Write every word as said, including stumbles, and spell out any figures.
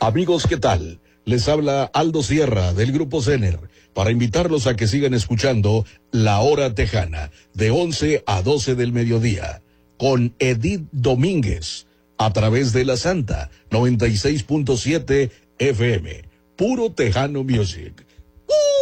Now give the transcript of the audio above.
Amigos, ¿qué tal? Les habla Aldo Sierra del Grupo Zener para invitarlos a que sigan escuchando La Hora Tejana de once a doce del mediodía con Edith Domínguez a través de La Santa noventa y seis punto siete F M. Puro Tejano Music.